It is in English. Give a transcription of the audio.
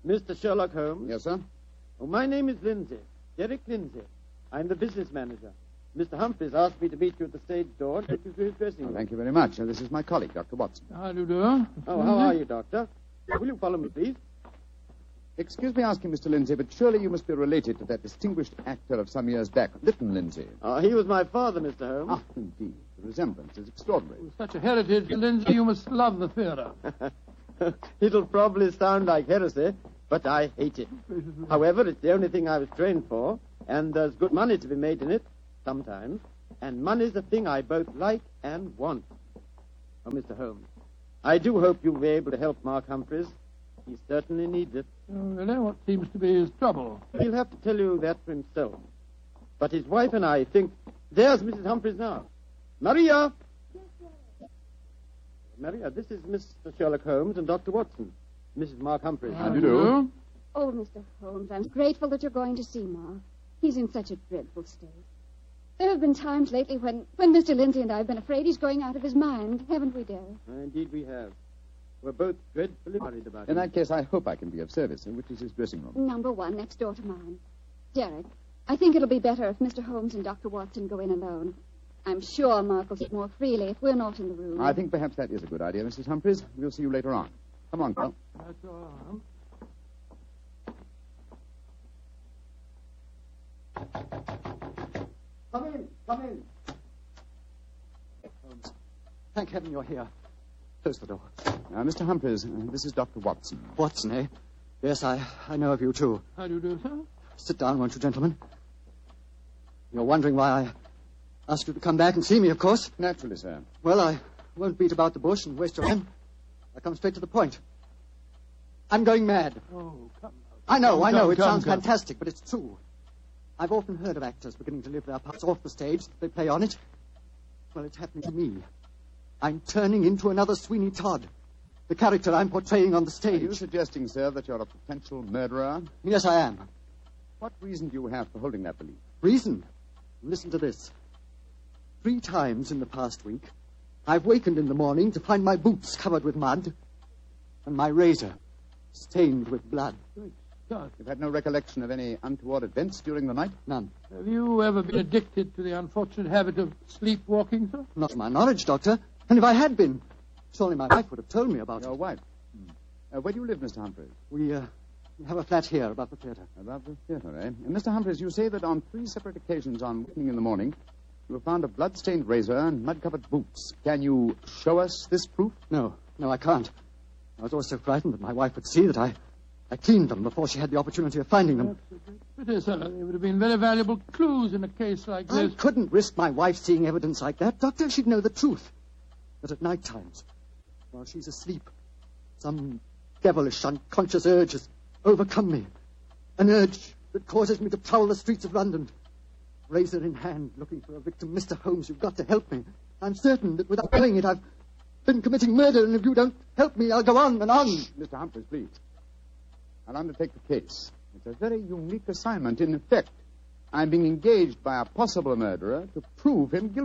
Mr. Sherlock Holmes? Yes, sir? Oh, my name is Lindsay. Derek Lindsay. I'm the business manager. Mr. Humphreys asked me to meet you at the stage door and take you to his dressing room. Thank you very much. This is my colleague, Dr. Watson. How do you do? Oh, how are you, Doctor? Will you follow me, please? Excuse me asking, Mr. Lindsay, but surely you must be related to that distinguished actor of some years back, Lytton Lindsay. He was my father, Mr. Holmes. Ah, indeed. The resemblance is extraordinary. With such a heritage, Lindsay, you must love the theatre. It'll probably sound like heresy, but I hate it. However, it's the only thing I was trained for, and there's good money to be made in it, sometimes. And money's a thing I both like and want. Oh, Mr. Holmes, I do hope you'll be able to help Mark Humphreys. He certainly needs it. Oh, really? What seems to be his trouble? He'll have to tell you that for himself. But his wife and I think... There's Mrs. Humphreys now. Maria! Yes, sir. Maria, this is Mr. Sherlock Holmes and Dr. Watson. Mrs. Mark Humphreys. How do you do? Oh, Mr. Holmes, I'm grateful that you're going to see Mark. He's in such a dreadful state. There have been times lately when Mr. Lindsay and I have been afraid he's going out of his mind, haven't we, Derek? Indeed we have. We're both dreadfully worried about him. In that case, I hope I can be of service. Which is his dressing room? Number 1, next door to mine. Derek, I think it'll be better if Mr. Holmes and Dr. Watson go in alone. I'm sure Mark will sit more freely if we're not in the room. I think perhaps that is a good idea, Mrs. Humphreys. We'll see you later on. Come on, Carl. That's all. Come in, come in. Holmes, thank heaven you're here. Close the door. Mr. Humphreys, this is Dr. Watson. Watson, eh? Yes, I know of you, too. How do you do, sir? Sit down, won't you, gentlemen? You're wondering why I asked you to come back and see me, of course. Naturally, sir. Well, I won't beat about the bush and waste your time. I come straight to the point. I'm going mad. Oh, come. I know. It sounds come. fantastic, but it's true. I've often heard of actors beginning to live their parts off the stage. They play on it. Well, it's happening to me. I'm turning into another Sweeney Todd. The character I'm portraying on the Are stage. you suggesting, sir, that you're a potential murderer? Yes, I am. What reason do you have for holding that belief? Reason? Listen to this. 3 times in the past week, I've wakened in the morning to find my boots covered with mud and my razor stained with blood. You've had no recollection of any untoward events during the night? None. Have you ever been addicted to the unfortunate habit of sleepwalking, sir? Not to my knowledge, Doctor. And if I had been, surely my wife would have told me about Your it. wife? Where do you live, Mr. Humphreys? We have a flat here above the theatre. About the theatre, eh? Mr. Humphreys, you say that on 3 separate occasions on wakening in the morning, you have found a blood-stained razor and mud-covered boots. Can you show us this proof? No, I can't. I was always so frightened that my wife would see that I cleaned them before she had the opportunity of finding them. Pity, sir. They would have been very valuable clues in a case like I this. couldn't risk my wife seeing evidence like that. Doctor, she'd know the truth. But at night times, while she's asleep, some devilish, unconscious urge has overcome me. An urge that causes me to prowl the streets of London. Razor in hand, looking for a victim. Mr. Holmes, you've got to help me. I'm certain that without knowing it, I've been committing murder, and if you don't help me, I'll go on and on. Mr. Humphreys, please. I'll undertake the case. It's a very unique assignment. In effect, I'm being engaged by a possible murderer to prove him guilty.